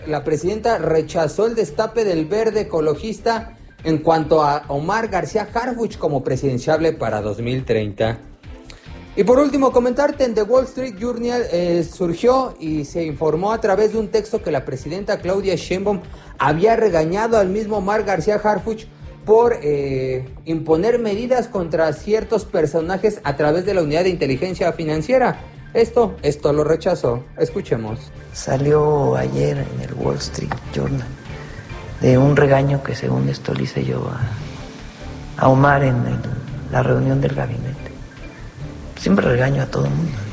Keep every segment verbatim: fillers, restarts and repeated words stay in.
La presidenta rechazó el destape del Verde Ecologista en cuanto a Omar García Harfuch como presidenciable para dos mil treinta. Y por último, comentarte, en The Wall Street Journal eh, surgió y se informó a través de un texto que la presidenta Claudia Sheinbaum había regañado al mismo Omar García Harfuch por eh, imponer medidas contra ciertos personajes a través de la Unidad de Inteligencia Financiera. Esto, esto lo rechazó. Escuchemos. Salió ayer en el Wall Street Journal de un regaño que según esto le hice yo a, a Omar en el, la reunión del gabinete. Siempre regaño a todo el mundo.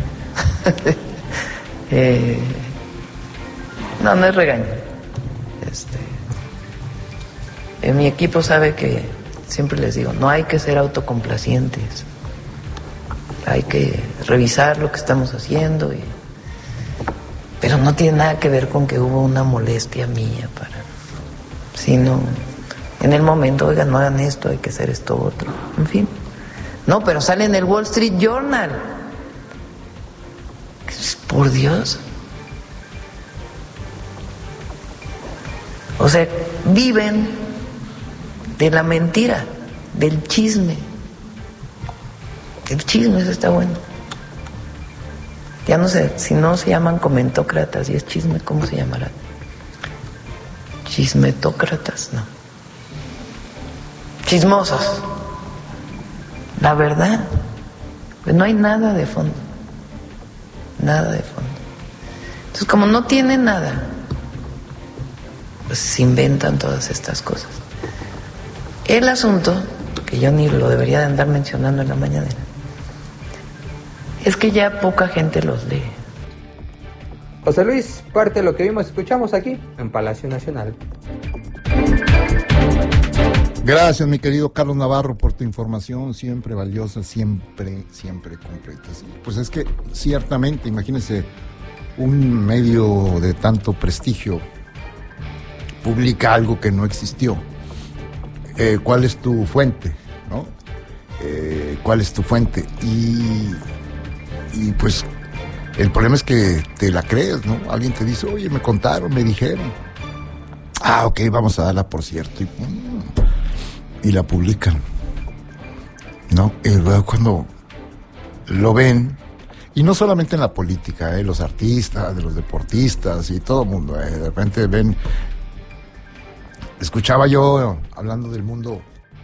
eh, no, no es regaño. Este, eh, mi equipo sabe que siempre les digo, no hay que ser autocomplacientes. Hay que revisar lo que estamos haciendo, y, pero no tiene nada que ver con que hubo una molestia mía para, sino en el momento, oigan, no hagan esto, hay que hacer esto otro, en fin. No, pero sale en el Wall Street Journal. Por Dios. O sea, viven de la mentira, del chisme. El chisme, eso está bueno. Ya no sé, si no se llaman comentócratas y es chisme, ¿cómo se llamará? Chismetócratas, no. Chismosos. La verdad, pues no hay nada de fondo. Nada de fondo. Entonces, como no tienen nada, pues se inventan todas estas cosas. El asunto, que yo ni lo debería de andar mencionando en la mañanera, es que ya poca gente los lee. José Luis, parte de lo que vimos y escuchamos aquí en Palacio Nacional. Gracias, mi querido Carlos Navarro, por tu información siempre valiosa, siempre, siempre completa. Sí, pues es que ciertamente, imagínense, un medio de tanto prestigio publica algo que no existió. Eh, ¿Cuál es tu fuente? ¿No? Eh, ¿Cuál es tu fuente? Y, y pues el problema es que te la crees, ¿no? Alguien te dice, oye, me contaron, me dijeron. Ah, ok, vamos a darla por cierto. Y, y la publican, ¿no? Y luego cuando lo ven, y no solamente en la política, ¿eh? Los artistas, de los deportistas y todo el mundo, ¿eh? De repente ven, escuchaba yo hablando del mundo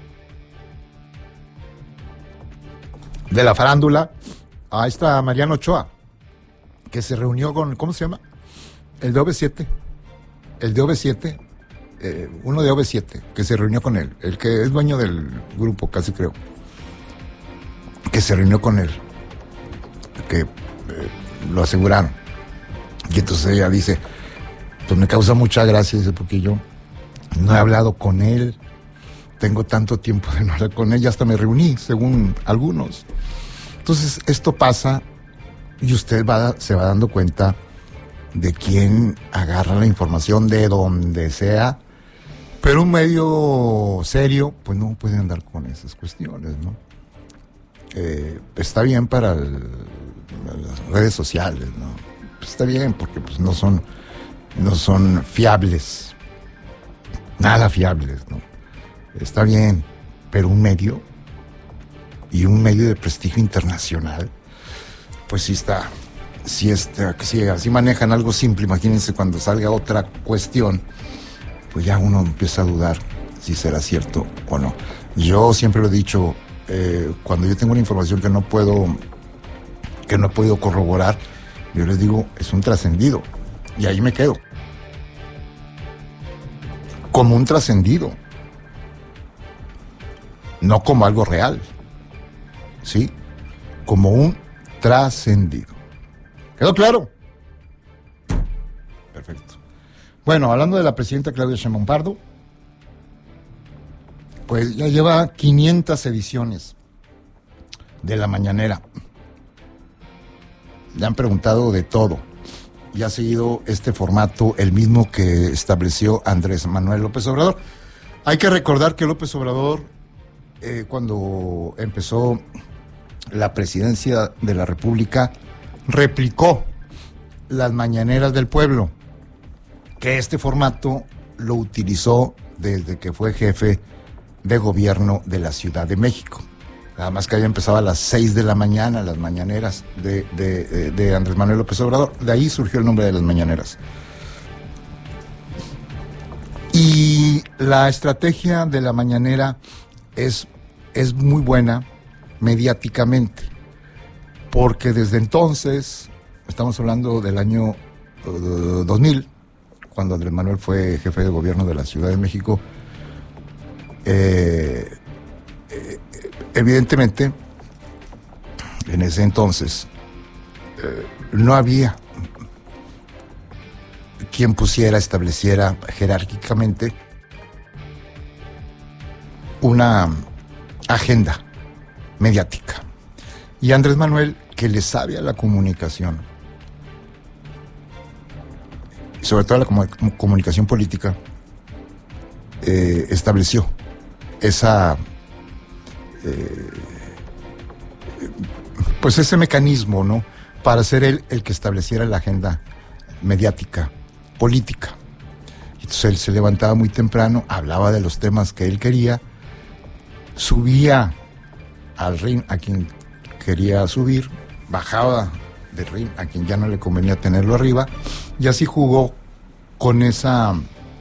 de la farándula, ahí está Mariano Ochoa, que se reunió con, ¿cómo se llama? El de O V siete, el de O V siete, eh, uno de O V siete, que se reunió con él, el que es dueño del grupo, casi creo, que se reunió con él, que eh, lo aseguraron. Y entonces ella dice, pues me causa mucha gracia, dice, porque yo no he hablado con él, tengo tanto tiempo de no hablar con él, y hasta me reuní, según algunos. Entonces, esto pasa y usted va, se va dando cuenta de quién agarra la información de donde sea, pero un medio serio, pues no puede andar con esas cuestiones, ¿no? Eh, está bien para el, las redes sociales, ¿no? Pues está bien porque pues no son, no son fiables, nada fiables, ¿no? Está bien, pero un medio, y un medio de prestigio internacional, pues sí está, sí está, si así manejan algo simple, imagínense cuando salga otra cuestión, pues ya uno empieza a dudar si será cierto o no. Yo siempre lo he dicho, eh, cuando yo tengo una información que no puedo, que no he podido corroborar, yo les digo, es un trascendido, y ahí me quedo. Como un trascendido, no como algo real, ¿sí? Como un trascendido. ¿Quedó claro? Perfecto. Bueno, hablando de la presidenta Claudia Sheinbaum Pardo, pues ya lleva quinientas ediciones de la mañanera. Le han preguntado de todo y ha seguido este formato, el mismo que estableció Andrés Manuel López Obrador. Hay que recordar que López Obrador, eh, cuando empezó la presidencia de la República, replicó las mañaneras del pueblo, que este formato lo utilizó desde que fue jefe de gobierno de la Ciudad de México. Nada más que había empezado a las seis de la mañana, las mañaneras de, de, de Andrés Manuel López Obrador. De ahí surgió el nombre de las mañaneras. Y la estrategia de la mañanera es, es muy buena mediáticamente, porque desde entonces, estamos hablando del año uh, dos mil, cuando Andrés Manuel fue jefe de gobierno de la Ciudad de México, eh, eh, evidentemente, en ese entonces, eh, no había quien pusiera, estableciera jerárquicamente una agenda mediática. Y Andrés Manuel, que le sabe a la comunicación, sobre todo a la comu- comunicación política, eh, estableció esa eh, pues ese mecanismo, ¿no?, para ser él el que estableciera la agenda mediática política. Entonces él se levantaba muy temprano, hablaba de los temas que él quería, subía al ring a quien quería subir, bajaba del ring a quien ya no le convenía tenerlo arriba, y así jugó con esa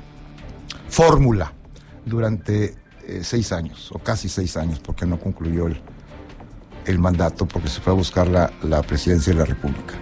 fórmula durante eh, seis años, o casi seis años, porque no concluyó el, el mandato, porque se fue a buscar la, la presidencia de la República.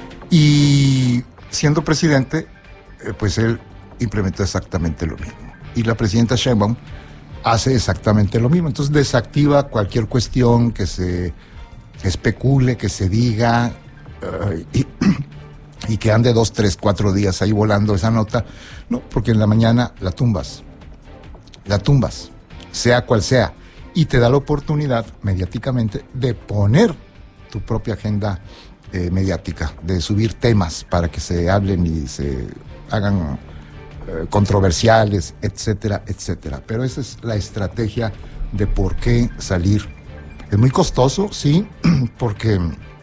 Y siendo presidente, eh, pues él implementó exactamente lo mismo. Y la presidenta Sheinbaum hace exactamente lo mismo. Entonces desactiva cualquier cuestión que se especule, que se diga, uh, y, y que ande dos, tres, cuatro días ahí volando esa nota. No, porque en la mañana la tumbas. La tumbas, sea cual sea. Y te da la oportunidad mediáticamente de poner tu propia agenda eh, mediática, de subir temas para que se hablen y se hagan eh, controversiales, etcétera, etcétera. Pero esa es la estrategia de por qué salir. Es muy costoso, sí, porque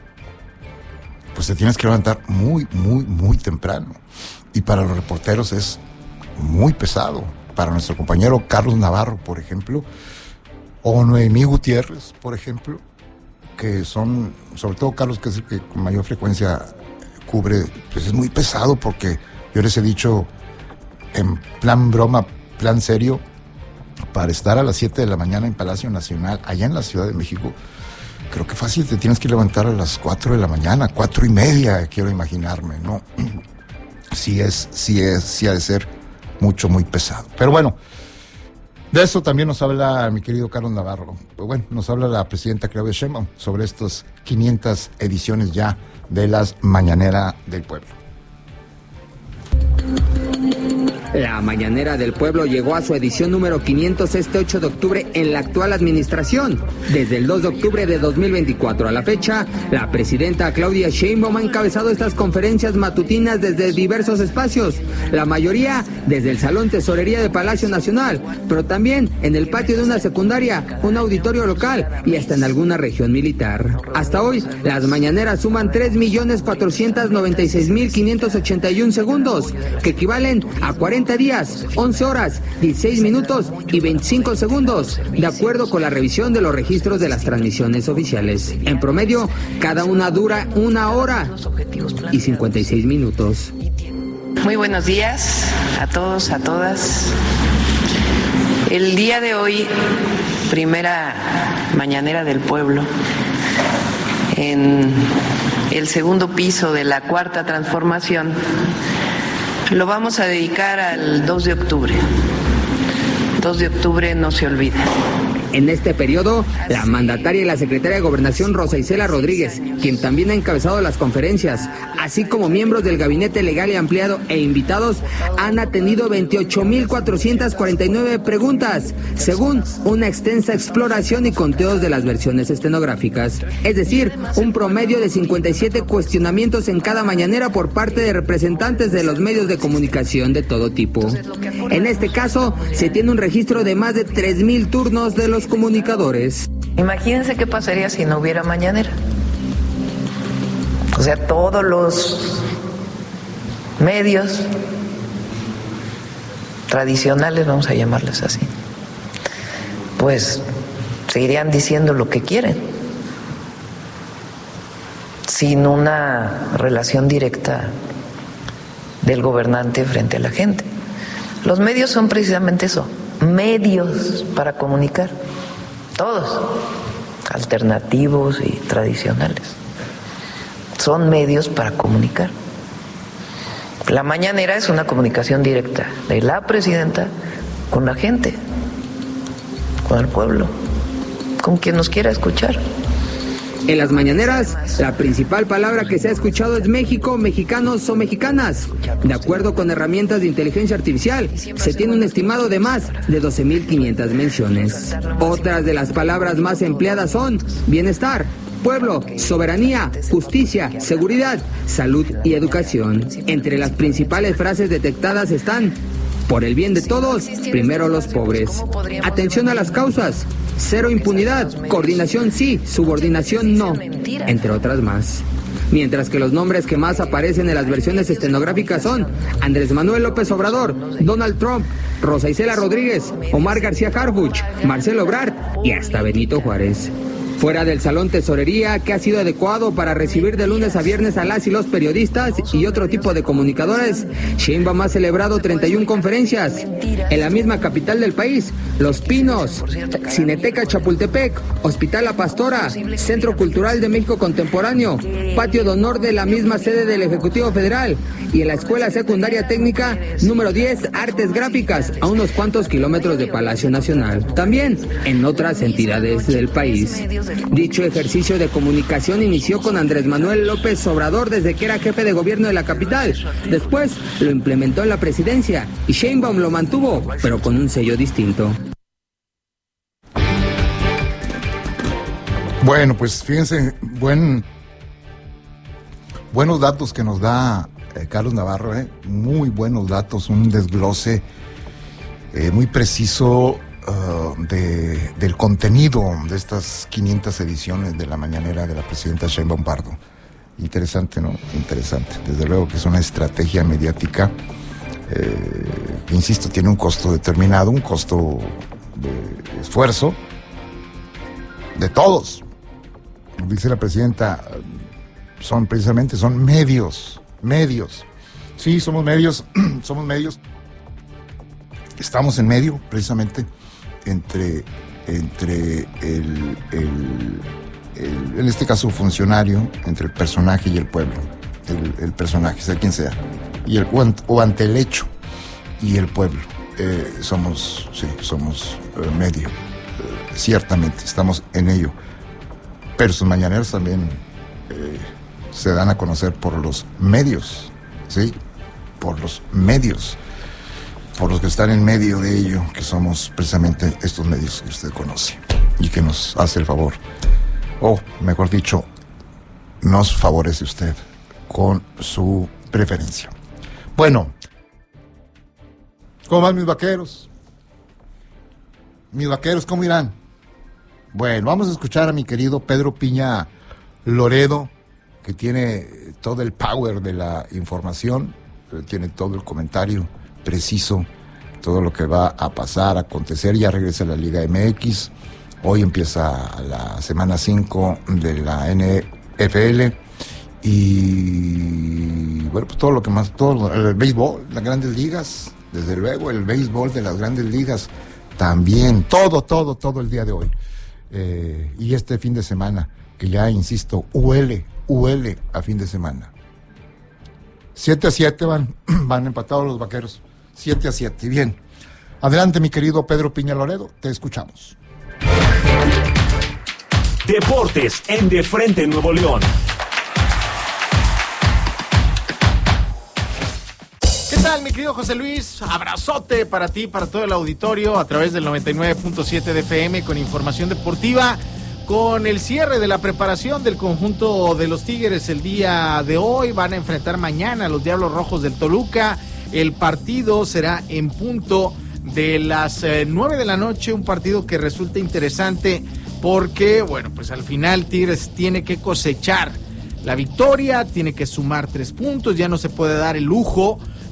pues te tienes que levantar muy, muy, muy temprano. Y para los reporteros es muy pesado. Para nuestro compañero Carlos Navarro, por ejemplo, o Noemí Gutiérrez, por ejemplo, que son, sobre todo Carlos, que es el que con mayor frecuencia cubre, pues es muy pesado, porque yo les he dicho, en plan broma, plan serio, para estar a las siete de la mañana en Palacio Nacional, allá en la Ciudad de México, creo que fácil te tienes que levantar a las cuatro de la mañana, cuatro y media, quiero imaginarme, ¿no? Sí es, sí es, sí ha de ser mucho, muy pesado. Pero bueno, de eso también nos habla mi querido Carlos Navarro. Bueno, nos habla la presidenta Claudia Sheinbaum sobre estas quinientas ediciones ya de las Mañanera del Pueblo. La Mañanera del Pueblo llegó a su edición número quinientos este ocho de octubre en la actual administración. Desde el dos de octubre de dos mil veinticuatro a la fecha, la presidenta Claudia Sheinbaum ha encabezado estas conferencias matutinas desde diversos espacios, la mayoría desde el Salón Tesorería de Palacio Nacional, pero también en el patio de una secundaria, un auditorio local y hasta en alguna región militar. Hasta hoy, las mañaneras suman tres millones cuatrocientos noventa y seis mil quinientos ochenta y uno segundos, que equivalen a cuarenta días, once horas, dieciséis minutos y veinticinco segundos, de acuerdo con la revisión de los registros de las transmisiones oficiales. En promedio, cada una dura una hora y cincuenta y seis minutos. Muy buenos días a todos, a todas. El día de hoy, primera Mañanera del Pueblo, en el segundo piso de la Cuarta Transformación, lo vamos a dedicar al dos de octubre. dos de octubre no se olvida. En este periodo, la mandataria y la secretaria de Gobernación Rosa Isela Rodríguez, quien también ha encabezado las conferencias, así como miembros del Gabinete Legal y Ampliado e invitados, han atendido veintiocho mil cuatrocientas cuarenta y nueve preguntas, según una extensa exploración y conteos de las versiones estenográficas. Es decir, un promedio de cincuenta y siete cuestionamientos en cada mañanera por parte de representantes de los medios de comunicación de todo tipo. En este caso, se tiene un registro de más de tres mil turnos de los comunicadores. Imagínense qué pasaría si no hubiera mañanera. O sea, todos los medios tradicionales, vamos a llamarles así, pues seguirían diciendo lo que quieren, sin una relación directa del gobernante frente a la gente. Los medios son precisamente eso, medios para comunicar, todos, alternativos y tradicionales, son medios para comunicar. La mañanera es una comunicación directa de la presidenta con la gente, con el pueblo, con quien nos quiera escuchar. En las mañaneras, la principal palabra que se ha escuchado es México, mexicanos o mexicanas. De acuerdo con herramientas de inteligencia artificial, se tiene un estimado de más de doce mil quinientas menciones. Otras de las palabras más empleadas son bienestar, pueblo, soberanía, justicia, seguridad, salud y educación. Entre las principales frases detectadas están: por el bien de todos, primero los pobres. Atención a las causas. Cero impunidad. Coordinación sí, subordinación no. Entre otras más. Mientras que los nombres que más aparecen en las versiones estenográficas son Andrés Manuel López Obrador, Donald Trump, Rosa Isela Rodríguez, Omar García Harfuch, Marcelo Ebrard y hasta Benito Juárez. Fuera del salón tesorería, que ha sido adecuado para recibir de lunes a viernes a las y los periodistas y otro tipo de comunicadores, Sheinbaum ha celebrado treinta y una conferencias. En la misma capital del país, Los Pinos, Cineteca Chapultepec, Hospital La Pastora, Centro Cultural de México Contemporáneo, Patio de Honor de la misma sede del Ejecutivo Federal y en la Escuela Secundaria Técnica número diez, Artes Gráficas, a unos cuantos kilómetros de Palacio Nacional. También en otras entidades del país. Dicho ejercicio de comunicación inició con Andrés Manuel López Obrador desde que era jefe de gobierno de la capital. Después lo implementó en la presidencia y Sheinbaum lo mantuvo, pero con un sello distinto. Bueno, pues fíjense, buen, buenos datos que nos da eh, Carlos Navarro, eh, muy buenos datos, un desglose eh, muy preciso uh, de, del contenido de estas quinientas ediciones de la mañanera de la presidenta Sheinbaum Pardo. Interesante, ¿no? Interesante. Desde luego que es una estrategia mediática, eh, que, insisto, tiene un costo determinado, un costo de esfuerzo de todos. Dice la presidenta, son precisamente, son medios, medios. Sí, somos medios, somos medios. Estamos en medio, precisamente, entre, entre el, el, el, en este caso, funcionario, entre el personaje y el pueblo. El, el personaje, sea quien sea. Y el, o ante el hecho y el pueblo. Eh, somos, sí, somos eh, medio. Eh, ciertamente, estamos en ello. Pero sus mañaneras también eh, se dan a conocer por los medios, ¿sí? Por los medios, por los que están en medio de ello, que somos precisamente estos medios que usted conoce y que nos hace el favor, o mejor dicho, nos favorece usted con su preferencia. Bueno, ¿cómo van mis vaqueros? Mis vaqueros, ¿cómo irán? Bueno, vamos a escuchar a mi querido Pedro Piña Loredo, que tiene todo el power de la información, tiene todo el comentario preciso, todo lo que va a pasar, a acontecer. Ya regresa a la Liga M X, hoy empieza la semana cinco de la N F L, y bueno, pues todo lo que más, todo el béisbol, las grandes ligas, desde luego el béisbol de las grandes ligas, también, todo, todo, todo el día de hoy. Eh, y este fin de semana, que ya insisto, huele, huele a fin de semana. siete a siete van, van empatados los vaqueros, siete a siete. Y bien, adelante mi querido Pedro Piña Loredo, te escuchamos. Deportes en De Frente Nuevo León. ¿Qué tal, mi querido José Luis? Abrazote para ti, para todo el auditorio, a través del noventa y nueve punto siete de F M, con información deportiva, con el cierre de la preparación del conjunto de los Tigres el día de hoy. Van a enfrentar mañana a los Diablos Rojos del Toluca. El partido será en punto de las eh, nueve de la noche, un partido que resulta interesante porque, bueno, pues al final Tigres tiene que cosechar la victoria, tiene que sumar tres puntos, ya no se puede dar el lujo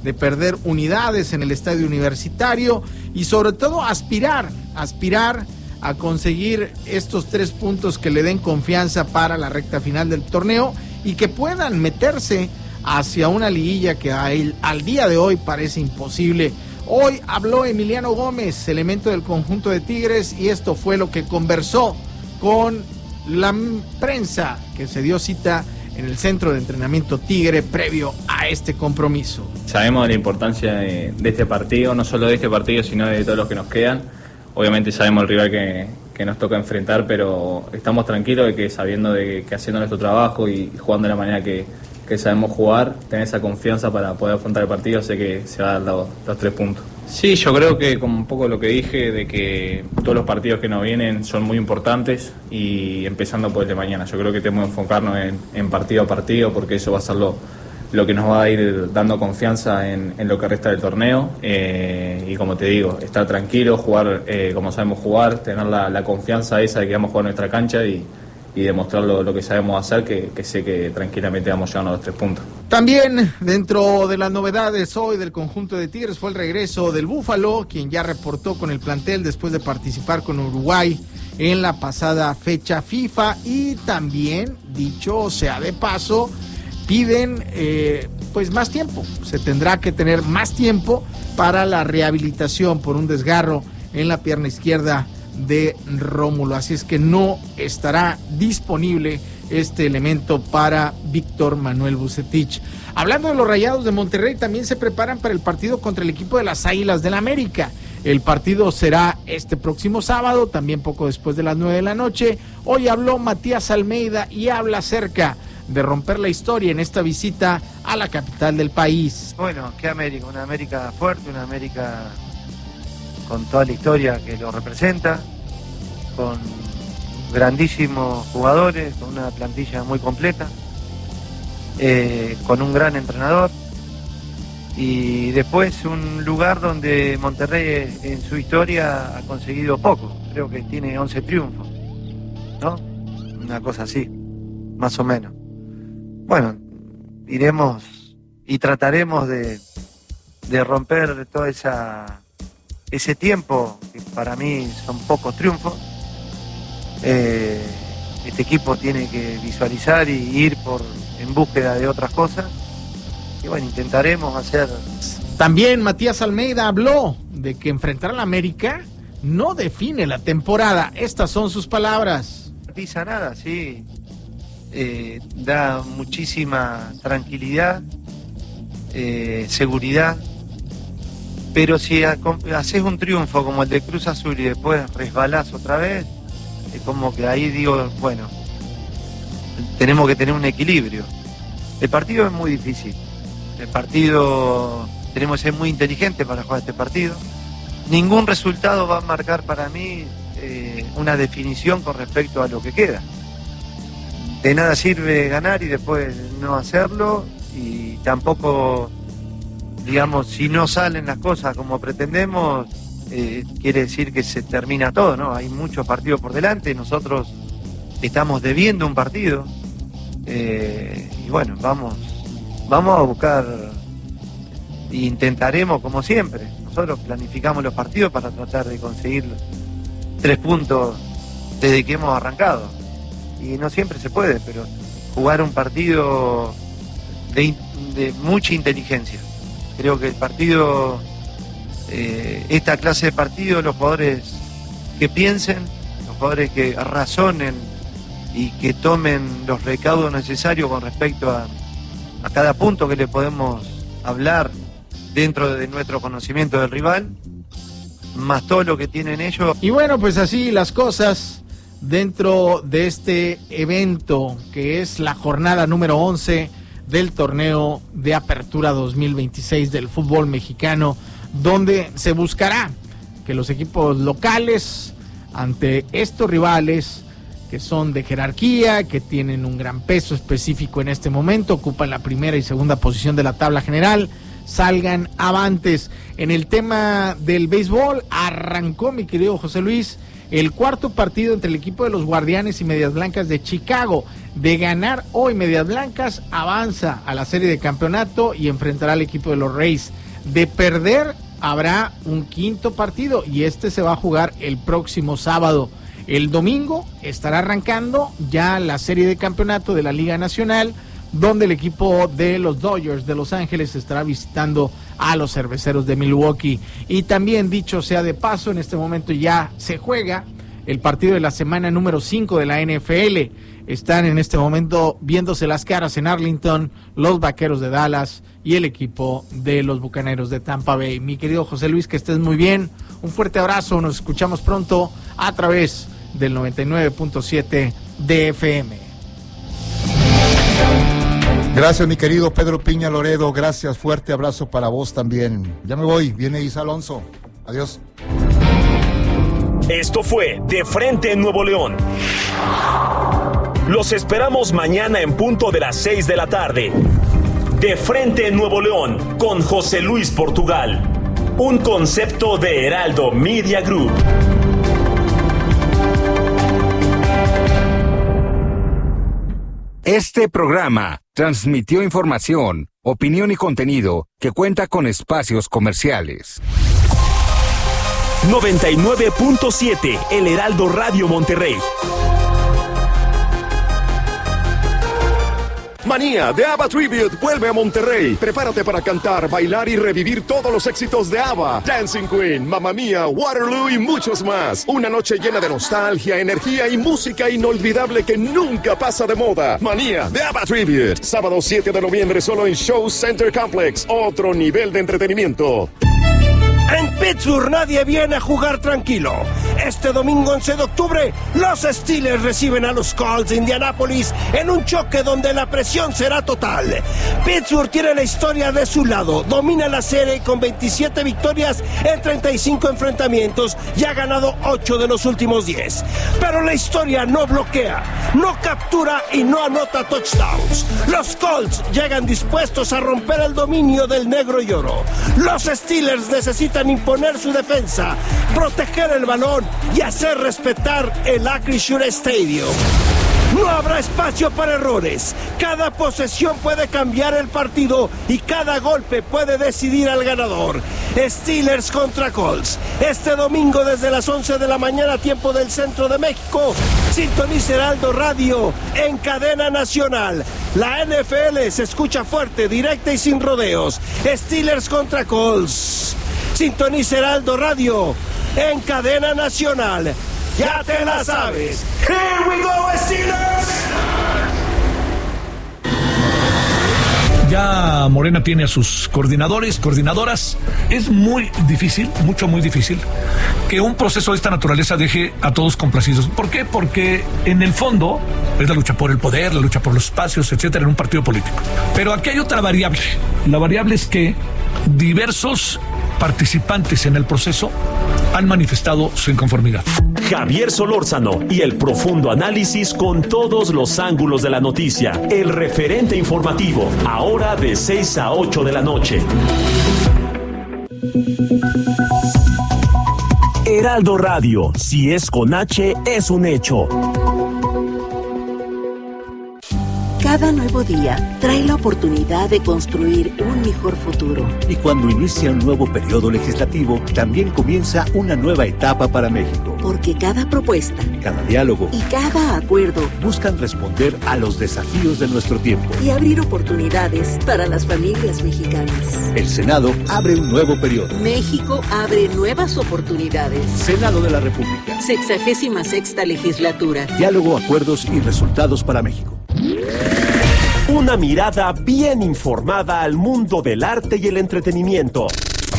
de perder unidades en el estadio universitario y sobre todo aspirar, aspirar a conseguir estos tres puntos que le den confianza para la recta final del torneo y que puedan meterse hacia una liguilla que al, al día de hoy parece imposible. Hoy habló Emiliano Gómez, elemento del conjunto de Tigres, y esto fue lo que conversó con la prensa que se dio cita en el centro de entrenamiento Tigre previo a este compromiso. Sabemos de la importancia de, de este partido, no solo de este partido, sino de todos los que nos quedan. Obviamente sabemos el rival que, que nos toca enfrentar, pero estamos tranquilos de que sabiendo de que haciendo nuestro trabajo y jugando de la manera que, que sabemos jugar, tener esa confianza para poder afrontar el partido, sé que se van a dar los, los tres puntos. Sí, yo creo que como un poco lo que dije, de que todos los partidos que nos vienen son muy importantes y empezando por el de mañana. Yo creo que tenemos que enfocarnos en, en partido a partido porque eso va a ser lo, lo que nos va a ir dando confianza en, en lo que resta del torneo. Eh, y como te digo, estar tranquilo, jugar eh, como sabemos jugar, tener la, la confianza esa de que vamos a jugar en nuestra cancha y, y demostrar lo, lo que sabemos hacer, que, que sé que tranquilamente vamos llevando los tres puntos. También dentro de las novedades hoy del conjunto de Tigres fue el regreso del Búfalo, quien ya reportó con el plantel después de participar con Uruguay en la pasada fecha FIFA, y también, dicho sea de paso, piden eh, pues más tiempo. Se tendrá que tener más tiempo para la rehabilitación por un desgarro en la pierna izquierda de Rómulo, así es que no estará disponible este elemento para Víctor Manuel Vucetich. Hablando de los Rayados de Monterrey, también se preparan para el partido contra el equipo de las Águilas del América. El partido será este próximo sábado, también poco después de las nueve de la noche. Hoy habló Matías Almeida y habla acerca de romper la historia en esta visita a la capital del país. Bueno, ¿qué América? Una América fuerte, una América con toda la historia que lo representa, con grandísimos jugadores, con una plantilla muy completa, eh, con un gran entrenador, y después un lugar donde Monterrey en su historia ha conseguido poco, creo que tiene once triunfos, ¿no? Una cosa así, más o menos. Bueno, iremos y trataremos de, de romper toda esa ese tiempo, que para mí son pocos triunfos. Eh, este equipo tiene que visualizar y ir por en búsqueda de otras cosas, y bueno, intentaremos hacer. También Matías Almeida habló de que enfrentar a la América no define la temporada. Estas son sus palabras. No pisa nada, sí, eh, da muchísima tranquilidad, eh, seguridad, pero si haces un triunfo como el de Cruz Azul y después resbalás otra vez, es como que ahí digo, bueno, tenemos que tener un equilibrio. El partido es muy difícil, el partido tenemos que ser muy inteligentes para jugar este partido. Ningún resultado va a marcar para mí eh, una definición con respecto a lo que queda. De nada sirve ganar y después no hacerlo, y tampoco, digamos, si no salen las cosas como pretendemos, eh, quiere decir que se termina todo, ¿no? Hay muchos partidos por delante, nosotros estamos debiendo un partido, eh, y bueno, vamos, vamos a buscar, e intentaremos como siempre. Nosotros planificamos los partidos para tratar de conseguir tres puntos desde que hemos arrancado, y no siempre se puede, pero jugar un partido de, de mucha inteligencia. Creo que el partido, eh, esta clase de partido, los jugadores que piensen, los jugadores que razonen y que tomen los recaudos necesarios con respecto a, a cada punto que le podemos hablar dentro de nuestro conocimiento del rival, más todo lo que tienen ellos. Y bueno, pues así las cosas dentro de este evento que es la jornada número once del torneo de apertura dos mil veintiséis del fútbol mexicano, donde se buscará que los equipos locales, ante estos rivales que son de jerarquía, que tienen un gran peso específico en este momento, ocupan la primera y segunda posición de la tabla general, salgan avantes. En el tema del béisbol, arrancó, mi querido José Luis, el cuarto partido entre el equipo de los Guardianes y Medias Blancas de Chicago. De ganar hoy, Medias Blancas avanza a la serie de campeonato y enfrentará al equipo de los Rays De perder, habrá un quinto partido y este se va a jugar el próximo sábado. El domingo estará arrancando ya la serie de campeonato de la Liga Nacional, donde el equipo de los Dodgers de Los Ángeles estará visitando a los Cerveceros de Milwaukee. Y también, dicho sea de paso, en este momento ya se juega el partido de la semana número cinco de la N F L. Están en este momento viéndose las caras en Arlington los Vaqueros de Dallas y el equipo de los Bucaneros de Tampa Bay. Mi querido José Luis, que estés muy bien. Un fuerte abrazo. Nos escuchamos pronto a través del noventa y nueve punto siete de F M. Gracias, mi querido Pedro Piña Loredo. Gracias. Fuerte abrazo para vos también. Ya me voy. Viene Isa Alonso. Adiós. Esto fue De Frente en Nuevo León. Los esperamos mañana en punto de las seis de la tarde. De Frente en Nuevo León, con José Luis Portugal. Un concepto de Heraldo Media Group. Este programa transmitió información, opinión y contenido que cuenta con espacios comerciales. noventa y nueve punto siete, El Heraldo Radio Monterrey. Manía de ABBA Tribute vuelve a Monterrey. Prepárate para cantar, bailar y revivir todos los éxitos de ABBA, Dancing Queen, Mamma Mía, Waterloo y muchos más. Una noche llena de nostalgia, energía y música inolvidable que nunca pasa de moda. Manía de ABBA Tribute. Sábado siete de noviembre solo en Show Center Complex. Otro nivel de entretenimiento. En Pittsburgh nadie viene a jugar tranquilo. Este domingo once de octubre, los Steelers reciben a los Colts de Indianápolis en un choque donde la presión será total. Pittsburgh tiene la historia de su lado, domina la serie con veintisiete victorias en treinta y cinco enfrentamientos y ha ganado ocho de los últimos diez. Pero la historia no bloquea, no captura y no anota touchdowns. Los Colts llegan dispuestos a romper el dominio del negro y oro. Los Steelers necesitan imponer su defensa, proteger el balón y hacer respetar el Acrisure Stadium. No habrá espacio para errores. Cada posesión puede cambiar el partido y cada golpe puede decidir al ganador. Steelers contra Colts. Este domingo desde las once de la mañana, tiempo del centro de México. Sintoniza Heraldo Radio en cadena nacional. La N F L se escucha fuerte, directa y sin rodeos. Steelers contra Colts. Sintoniza Heraldo Radio en cadena nacional. Ya te la sabes. Here we go, Steelers. Ya Morena tiene a sus coordinadores, coordinadoras. Es muy difícil, mucho, muy difícil, que un proceso de esta naturaleza deje a todos complacidos. ¿Por qué? Porque en el fondo es la lucha por el poder, la lucha por los espacios, etcétera, en un partido político. Pero aquí hay otra variable. La variable es que diversos participantes en el proceso han manifestado su inconformidad. Javier Solórzano y el profundo análisis con todos los ángulos de la noticia. El referente informativo, ahora de seis a ocho de la noche. Heraldo Radio, si es con H, es un hecho. Cada nuevo día trae la oportunidad de construir un mejor futuro. Y cuando inicia un nuevo periodo legislativo, también comienza una nueva etapa para México. Porque cada propuesta, cada diálogo y cada acuerdo buscan responder a los desafíos de nuestro tiempo y abrir oportunidades para las familias mexicanas. El Senado abre un nuevo periodo. México abre nuevas oportunidades. Senado de la República. Sexagésima sexta legislatura. Diálogo, acuerdos y resultados para México. Una mirada bien informada al mundo del arte y el entretenimiento.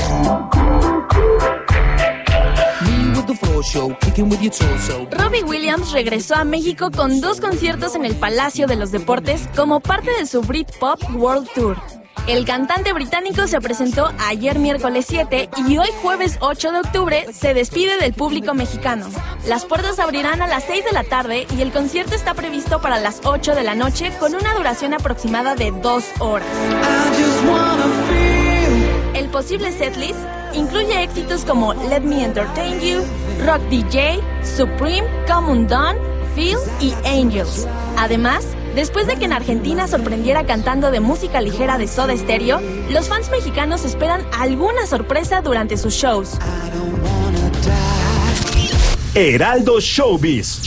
Robbie Williams regresó a México con dos conciertos en el Palacio de los Deportes como parte de su Britpop World Tour. El cantante británico se presentó ayer miércoles siete y hoy jueves ocho de octubre se despide del público mexicano. Las puertas abrirán a las seis de la tarde y el concierto está previsto para las ocho de la noche con una duración aproximada de dos horas. El posible setlist incluye éxitos como Let Me Entertain You, Rock D J, Supreme, Come Undone, Feel y Angels. Además, Después de que en Argentina sorprendiera cantando de música ligera de Soda Stereo, los fans mexicanos esperan alguna sorpresa durante sus shows. Heraldo Showbiz.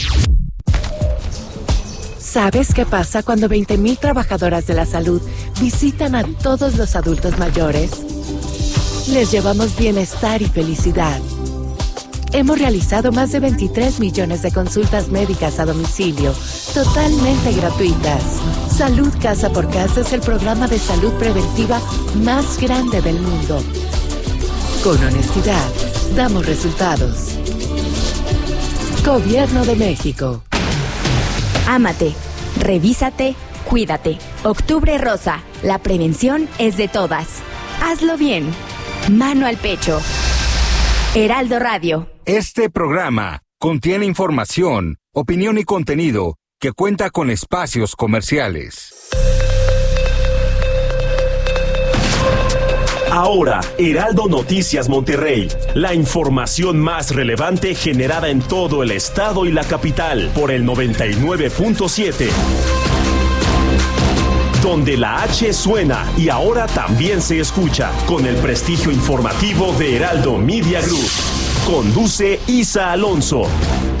¿Sabes qué pasa cuando veinte mil trabajadoras de la salud visitan a todos los adultos mayores? Les llevamos bienestar y felicidad. Hemos realizado más de veintitrés millones de consultas médicas a domicilio, totalmente gratuitas. Salud Casa por Casa es el programa de salud preventiva más grande del mundo. Con honestidad, damos resultados. Gobierno de México. Ámate, revísate, cuídate. Octubre Rosa, la prevención es de todas. Hazlo bien. Mano al pecho. Heraldo Radio. Este programa contiene información, opinión y contenido que cuenta con espacios comerciales. Ahora, Heraldo Noticias Monterrey, la información más relevante generada en todo el estado y la capital por el noventa y nueve punto siete. Donde la H suena y ahora también se escucha, con el prestigio informativo de Heraldo Media Group. Conduce Isa Alonso.